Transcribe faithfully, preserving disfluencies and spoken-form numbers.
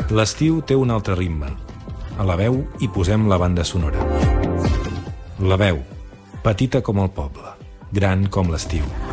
L'estiu té un altre ritme. A la veu hi posem la banda sonora. La veu, petita com el poble, gran com l'estiu.